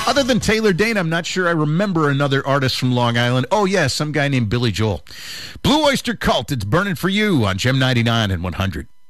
Other than Taylor Dane, I'm not sure I remember another artist from Long Island. Oh, yeah, some guy named Billy Joel. Blue Oyster Cult, it's burning for you on Gem 99 and 100.